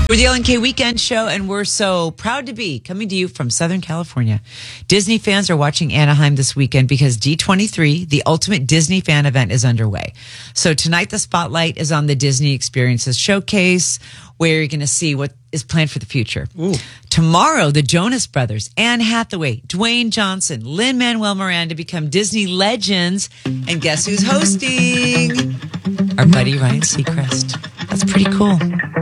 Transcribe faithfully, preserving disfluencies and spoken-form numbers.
We're the L N K Weekend Show, and we're so proud to be coming to you from Southern California. Disney fans are watching Anaheim this weekend because D twenty-three, the ultimate Disney fan event, is underway. So tonight, the spotlight is on the Disney Experiences Showcase, where you're going to see what is planned for the future. Ooh. Tomorrow, the Jonas Brothers, Anne Hathaway, Dwayne Johnson, Lin-Manuel Miranda become Disney legends. And guess who's hosting? Our buddy Ryan Seacrest. That's pretty cool.